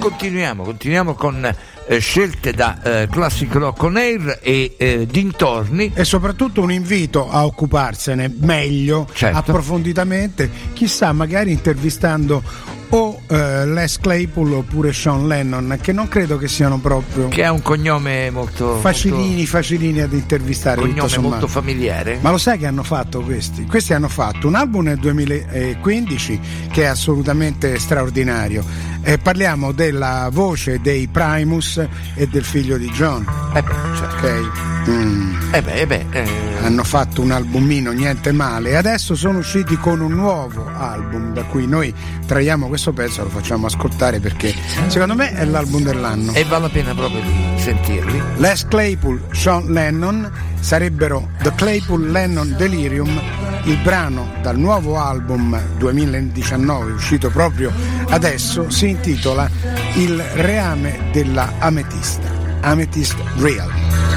continuiamo con scelte da Classic Rock On Air e dintorni, e soprattutto un invito a occuparsene meglio, certo, approfonditamente, chissà, magari intervistando o Les Claypool oppure Sean Lennon, che non credo che siano proprio, che ha un cognome molto facilini ad intervistare, cognome molto familiare. Ma lo sai che hanno fatto questi hanno fatto un album nel 2015 che è assolutamente straordinario, parliamo della voce dei Primus e del figlio di John, Certo. Hanno fatto un albumino niente male e adesso sono usciti con un nuovo album, da cui noi traiamo questo pezzo, lo facciamo ascoltare perché secondo me è l'album dell'anno e vale la pena proprio di sentirli. Les Claypool, Sean Lennon sarebbero The Claypool Lennon Delirium. Il brano dal nuovo album 2019 uscito proprio adesso si intitola Il reame della ametista, Amethyst Real.